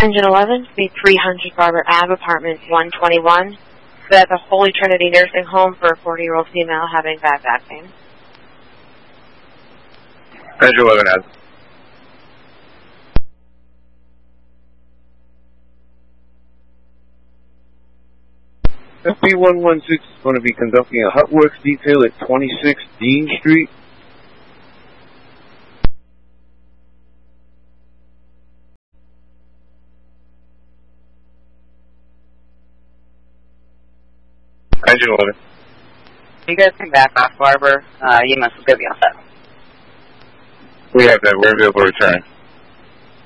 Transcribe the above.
Engine 11, be 300 Barber Ave, apartment 121. At the Holy Trinity Nursing Home for a 40-year-old female having bad back pain. Engine 11 has. FB116 is going to be conducting a hot works detail at 26 Dean Street. Engine 11. You guys come back off Barber. You must go be all set. We have that. We're available to return.